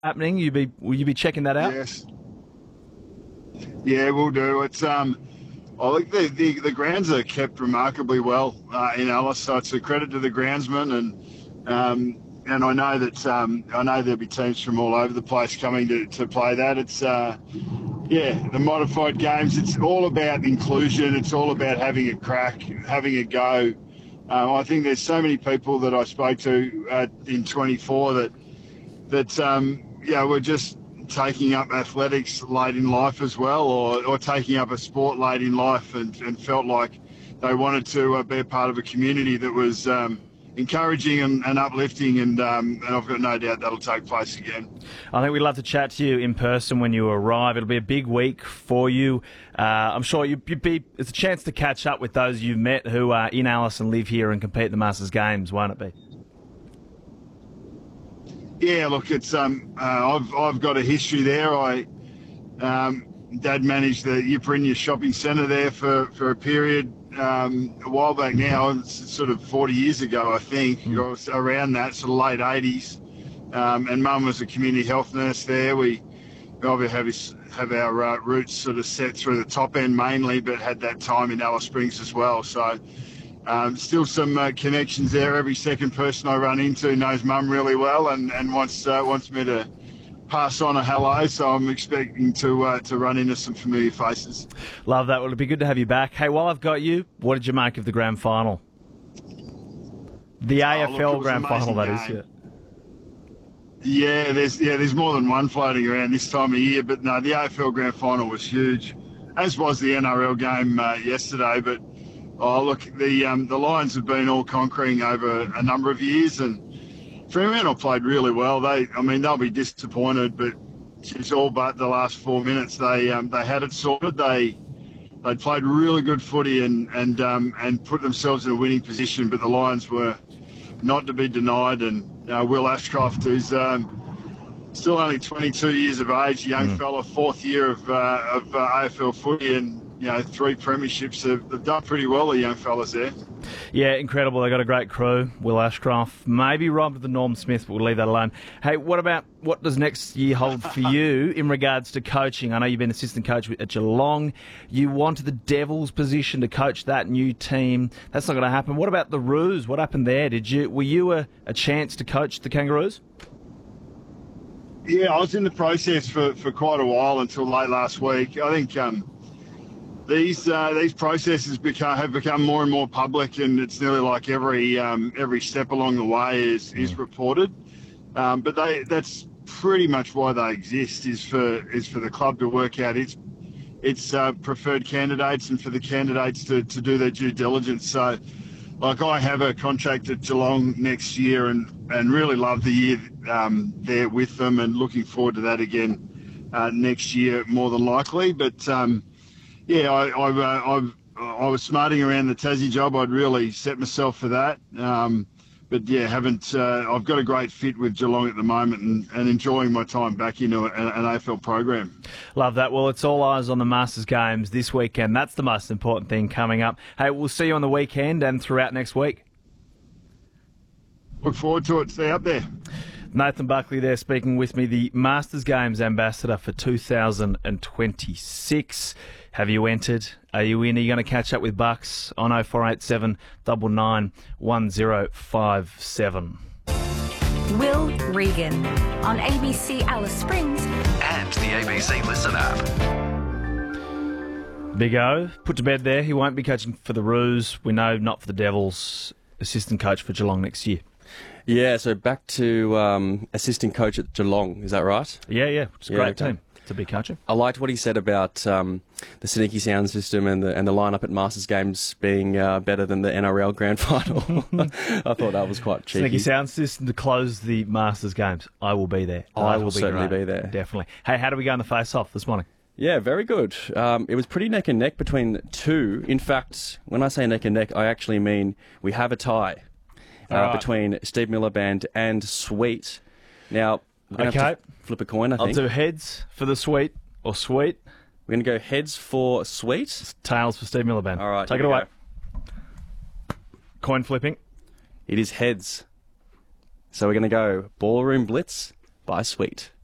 happening? Will you be checking that out? Yes. Yeah, we'll do. It's I think the grounds are kept remarkably well in Alice, so it's a credit to the groundsman, and I know that I know there'll be teams from all over the place coming to play that. It's the modified games. It's all about inclusion. It's all about having a crack, having a go. I think there's so many people that I spoke to in 24 that we're just taking up athletics late in life as well, or taking up a sport late in life, and felt like they wanted to be a part of a community that was encouraging and uplifting, and I've got no doubt that'll take place again. I think we'd love to chat to you in person when you arrive. It'll be a big week for you. I'm sure it's a chance to catch up with those you've met who are in Alice and live here and compete in the Masters Games, won't it be? Yeah, look, it's I've got a history there. Dad managed the Yiperinya shopping centre there for a period a while back now. It's sort of 40 years ago, I think, or around that, sort of late 80s. And Mum was a community health nurse there. We obviously have our roots sort of set through the top end mainly, but had that time in Alice Springs as well. So still some connections there. Every second person I run into knows Mum really well and wants me to pass on a hello, so I'm expecting to run into some familiar faces. Love that. Well, it'd be good to have you back. Hey, while I've got you, what did you make of the grand final? The AFL grand final, that is. Yeah, there's more than one floating around this time of year, but no, the AFL grand final was huge, as was the NRL game yesterday. But look, the Lions have been all conquering over a number of years, and Fremantle played really well. They'll be disappointed, but it's all but the last 4 minutes. They had it sorted. They played really good footy and put themselves in a winning position. But the Lions were not to be denied. And Will Ashcroft, who's still only 22 years of age, young fella, fourth year of AFL footy, and 3 premierships. They've done pretty well, the young fellas there. Yeah, incredible. They got a great crew. Will Ashcroft, maybe robbed with the Norm Smith, but we'll leave that alone. Hey, what does next year hold for you in regards to coaching? I know you've been assistant coach at Geelong. You wanted the Devils position to coach that new team. That's not going to happen. What about the Roos? What happened there? Were you a chance to coach the Kangaroos? Yeah, I was in the process for quite a while until late last week. I think these processes have become more and more public, and it's nearly like every step along the way is reported. But that's pretty much why they exist, is for the club to work out its preferred candidates, and for the candidates to do their due diligence. So, like, I have a contract at Geelong next year, and really love the year there with them, and looking forward to that again next year more than likely. But I was smarting around the Tassie job. I'd really set myself for that. But haven't. I've got a great fit with Geelong at the moment, and enjoying my time back into an AFL program. Love that. Well, it's all eyes on the Masters Games this weekend. That's the most important thing coming up. Hey, we'll see you on the weekend and throughout next week. Look forward to it. See you up there. Nathan Buckley there speaking with me, the Masters Games ambassador for 2026. Have you entered? Are you in? Are you going to catch up with Bucks on 0487 99 1057? Will Regan on ABC Alice Springs and the ABC Listen app. Big O, put to bed there. He won't be coaching for the Roos. We know not for the Devils. Assistant coach for Geelong next year. Yeah, so back to assistant coach at Geelong. Is that right? Yeah. It's a great team to be coaching. I liked what he said about the Sneaky Sound system and the lineup at Masters Games being better than the NRL Grand Final. I thought that was quite cheeky. Sneaky Sound system to close the Masters Games. I will be there. I will certainly be there. Definitely. Hey, how do we go in the face-off this morning? Yeah, very good. It was pretty neck and neck between two. In fact, when I say neck and neck, I actually mean we have a tie between Steve Miliband and Sweet. Now, we're going to have to flip a coin, I think. I'll do heads for the Sweet, or Sweet. We're going to go heads for Sweet. Tails for Steve Miliband. All right. Take it away. Coin flipping. It is heads. So we're going to go Ballroom Blitz by Sweet.